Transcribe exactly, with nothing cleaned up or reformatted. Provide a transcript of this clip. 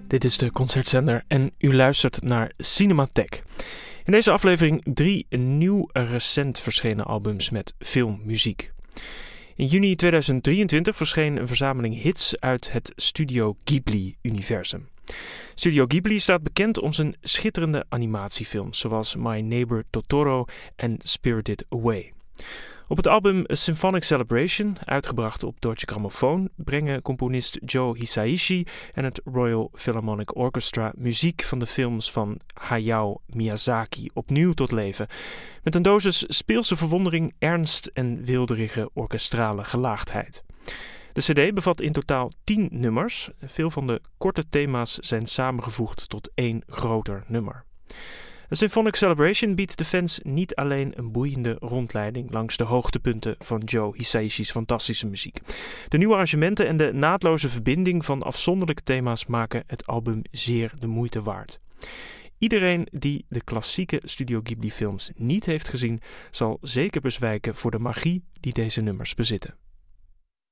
Dit is de Concertzender en u luistert naar Cinematheek. In deze aflevering drie nieuw recent verschenen albums met filmmuziek. In juni tweeduizend drieëntwintig verscheen een verzameling hits uit het Studio Ghibli-universum. Studio Ghibli staat bekend om zijn schitterende animatiefilms, zoals My Neighbor Totoro en Spirited Away. Op het album A Symphonic Celebration, uitgebracht op Deutsche Grammophon, brengen componist Joe Hisaishi en het Royal Philharmonic Orchestra muziek van de films van Hayao Miyazaki opnieuw tot leven, met een dosis speelse verwondering, ernst en weelderige orkestrale gelaagdheid. De cd bevat in totaal tien nummers. Veel van de korte thema's zijn samengevoegd tot één groter nummer. A Symphonic Celebration biedt de fans niet alleen een boeiende rondleiding langs de hoogtepunten van Joe Hisaishi's fantastische muziek. De nieuwe arrangementen en de naadloze verbinding van afzonderlijke thema's maken het album zeer de moeite waard. Iedereen die de klassieke Studio Ghibli films niet heeft gezien, zal zeker bezwijken voor de magie die deze nummers bezitten.